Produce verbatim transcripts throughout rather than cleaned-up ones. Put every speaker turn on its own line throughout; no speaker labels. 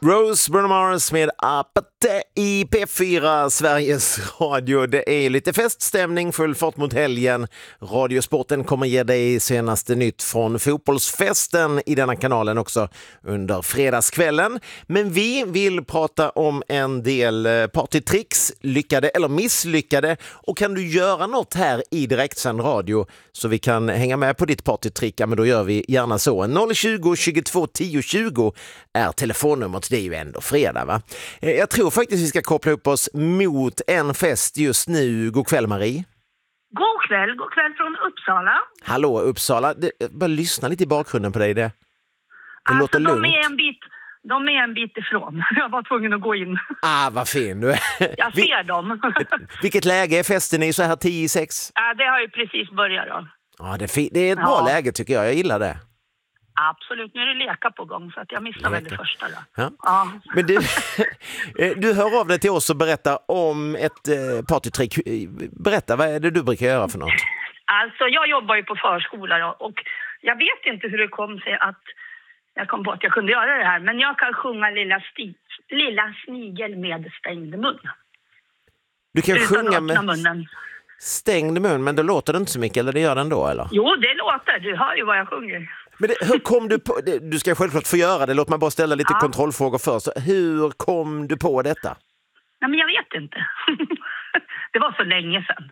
Rose, Bruno Mars med Apate i P fyra, Sveriges Radio. Det är lite feststämning, full fart mot helgen. Radiosporten kommer ge dig senaste nytt från fotbollsfesten i denna kanalen också under fredagskvällen. Men vi vill prata om en del partytricks, lyckade eller misslyckade. Och kan du göra något här i direktsänd radio så vi kan hänga med på ditt partytrick, ja, men då gör vi gärna så. noll tjugo, tjugotvå, tio, tjugo är telefonnumret. Det är ju ändå fredag, va? Jag tror faktiskt vi ska koppla upp oss mot en fest just nu. God kväll, Marie.
God kväll, god kväll från Uppsala.
Hallå Uppsala, det, bara lyssna lite i bakgrunden på dig. Det, det
alltså,
låter
de
lugnt.
Är en bit, de är en bit ifrån. Jag var tvungen att gå in.
Ah, vad fin du är.
Jag ser dem.
Vilket läge är festen i så här tio i sex?
Ja, det har ju precis börjat då.
Ja, det är, fi- det är ett
Ja.
bra läge tycker jag. Jag gillar det.
Absolut, nu är det leka på gång så att jag missar väl det första då.
Ja.
Ja.
Men du, du hör av dig till oss och berättar om ett eh, partytrick. Berätta, vad är det du brukar göra för något?
Alltså, jag jobbar ju på förskola då, och jag vet inte hur det kom sig att jag kom på att jag kunde göra det här. Men jag kan sjunga Lilla, sti- lilla snigel med stängd mun.
Du kan
Utan
sjunga
att öppna
med
munnen.
stängd mun, men det låter det inte så mycket, eller det gör den då, eller?
Jo, det låter. Du hör ju vad jag sjunger.
Men det, hur kom du på, det, du ska självklart få göra det, låt mig bara ställa lite
Ja.
kontrollfrågor först. Hur kom du på detta?
Nej, men jag vet inte. Det var så länge sedan.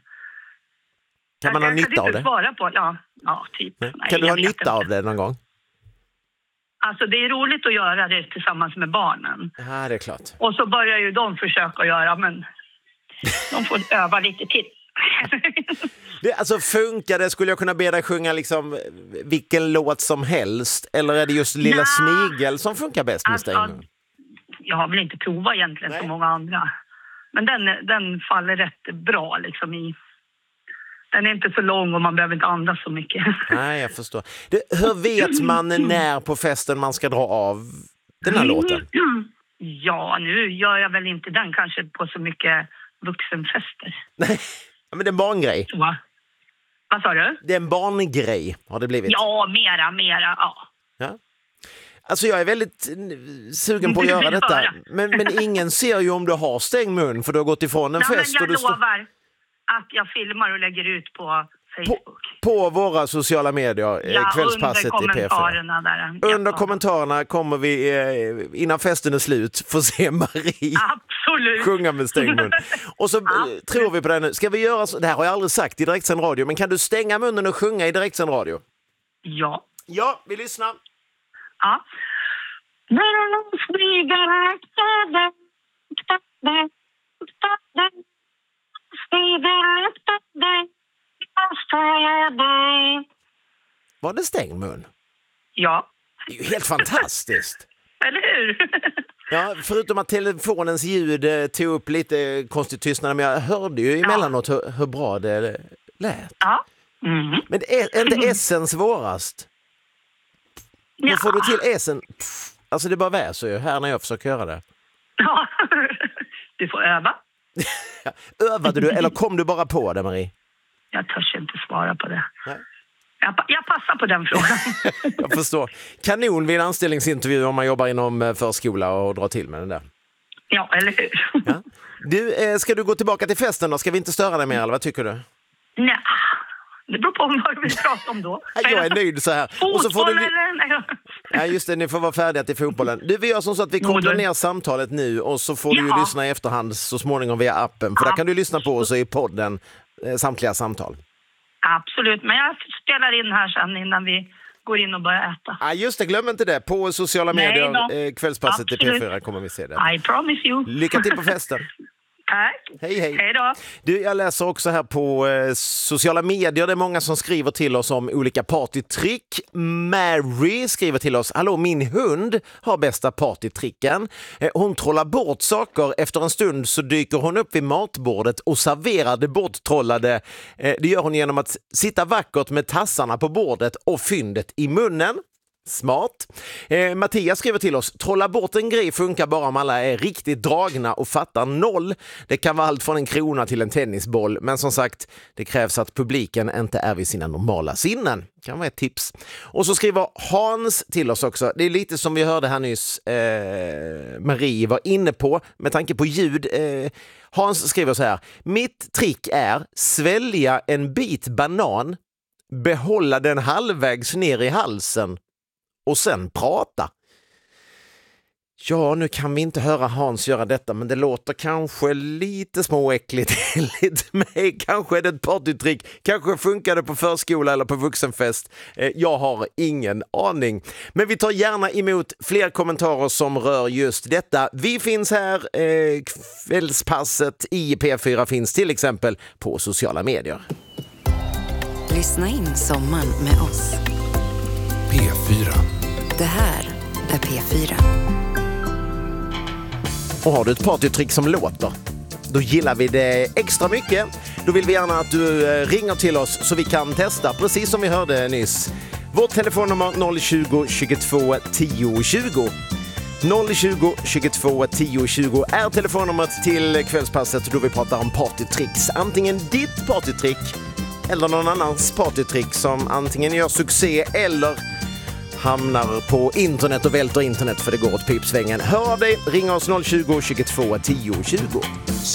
Kan man ha
jag
nytta
kan
av
inte
det?
svara på. Ja, ja typ.
Nej.
Nej,
Kan du
jag
ha
vet
nytta
inte.
av det någon gång?
Alltså, det är roligt att göra det tillsammans med barnen.
Ja, det är klart.
Och så börjar ju de försöka göra, men de får öva lite till.
Det, alltså funkar det, skulle jag kunna be dig sjunga liksom vilken låt som helst? Eller är det just Lilla
Nja.
Snigel som funkar bäst med
Alltså,
stängd mun?
jag har väl inte provat egentligen
Nej.
så många andra. Men den, den faller rätt bra liksom i... Den är inte så lång och man behöver inte andas så mycket.
Nej, jag förstår. Det, hur vet man när på festen man ska dra av den här låten?
Ja, nu gör jag väl inte den kanske på så mycket vuxenfester.
Nej, men det är en barngrej.
Så. Vad sa du?
Det är en barngrej, har det blivit.
Ja, mera, mera, ja.
Ja. Alltså jag är väldigt eh, sugen på att göra detta. Men, men ingen ser ju om du har stängd mun, för du har gått ifrån en
Nej,
fest.
men
Och
jag
du står
lovar att jag filmar och lägger ut på
på,
Facebook.
på våra sociala medier, eh,
Ja,
kvällspasset
under
i P fyra.
kommentarerna där.
Under
Ja.
kommentarerna kommer vi, eh, innan festen är slut, få se Marie
Absolut.
sjunga med stängd mun. Och så eh,
Absolut.
tror vi på det nu. Ska vi göra så? Det här har jag aldrig sagt i direktsänd radio, men kan du stänga munnen och sjunga i direktsänd radio?
Ja.
Ja, vi lyssnar.
Ja.
Var det stängd mun?
Ja.
Det är ju helt fantastiskt.
Eller hur?
Ja, förutom att telefonens ljud eh, tog upp lite konstigt tystnad, men jag hörde ju emellanåt hur, hur bra det lät.
Ja. Mm.
Men det är inte essen svårast. Hur
Ja.
får du till essen? Pff, alltså det bara väser ju här när jag försöker göra det.
Ja. Du får öva.
Ja. Övade du eller kom du bara på det, Marie?
Jag törs inte svara på det.
Nej.
Jag, pa- jag passar på den frågan.
Jag förstår. Kanon vid en anställningsintervju om man jobbar inom eh, förskola och drar till med den där.
Ja, eller hur?
Ja. Du, eh, ska du gå tillbaka till festen då? Ska vi inte störa dig mer, eller vad tycker du?
Nej. Det beror på vad vi vill prata om då.
Jag är nöjd så här.
Fotboll
Och så får du...
eller? Nej.
Ja, just det, ni får vara färdiga till fotbollen. Du, vi gör som så att vi
Jo,
kopplar
då-
ner samtalet nu och så får du ju
Ja.
lyssna i efterhand så småningom via appen. För där kan du lyssna på oss i podden, eh, samtliga samtal.
Absolut, men jag spelar in här sen innan vi går in och börjar äta.
Ja, just det, glöm inte det. På sociala
Nej
medier,
då.
eh, kvällspasset i P
Absolut.
fyra kommer vi se det.
I promise you.
Lycka till på festen.
Tack.
Hej, hej.
Hej då.
Du, jag läser också här på eh, sociala medier. Det är många som skriver till oss om olika partytrick. Mary skriver till oss: hallå, min hund har bästa partytricken. Eh, hon trollar bort saker. Efter en stund så dyker hon upp vid matbordet och serverar det borttrollade. Eh, det gör hon genom att sitta vackert med tassarna på bordet och fyndet i munnen. Smart. Eh, Mattias skriver till oss: trolla bort en grej funkar bara om alla är riktigt dragna och fattar noll. Det kan vara allt från en krona till en tennisboll, men som sagt, det krävs att publiken inte är vid sina normala sinnen. Kan vara ett tips. Och så skriver Hans till oss också. Det är lite som vi hörde här nyss, eh, Marie var inne på med tanke på ljud. Eh, Hans skriver så här: mitt trick är svälja en bit banan, behålla den halvvägs ner i halsen och sen prata. Ja, nu kan vi inte höra Hans göra detta, men det låter kanske lite småäckligt enligt mig. Kanske är det ett partytrick, kanske funkar det på förskola eller på vuxenfest. Jag har ingen aning. Men vi tar gärna emot fler kommentarer som rör just detta. Vi finns här, kvällspasset i P fyra finns till exempel på sociala medier.
Lyssna in sommaren med oss.
P fyra.
Det här är P fyra.
Och har du ett partytrick som låter, då gillar vi det extra mycket. Då vill vi gärna att du ringer till oss så vi kan testa, precis som vi hörde nyss. Vårt telefonnummer noll tjugo, tjugotvå, tio tjugo. noll tjugo, tjugotvå, tio tjugo är telefonnumret till kvällspasset då vi pratar om partytricks. Antingen ditt partytrick eller någon annans partytrick som antingen gör succé eller hamnar på internet och välter internet för det går åt pipsvängen. Hör av dig, ring oss noll tjugo, tjugotvå, tio tjugo.